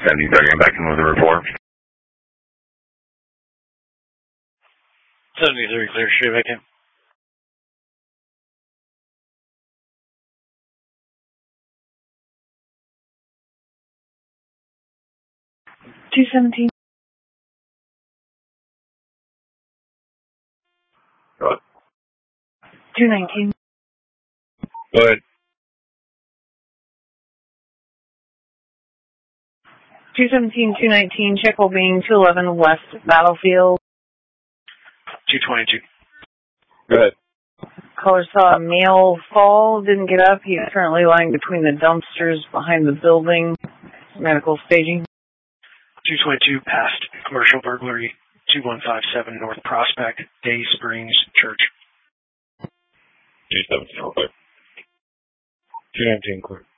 Sending Duggan back in with a report. 73 clear, straight back in. $217. Go ahead. $219. Go ahead. $217, $219, Chickle Bean, 211 West Battlefield. 222. Go ahead. Caller saw a male fall, didn't get up. He is currently lying between the dumpsters behind the building. Medical staging. 222 past commercial burglary, 2157 North Prospect, Day Springs Church. 217 clear. 219 clear.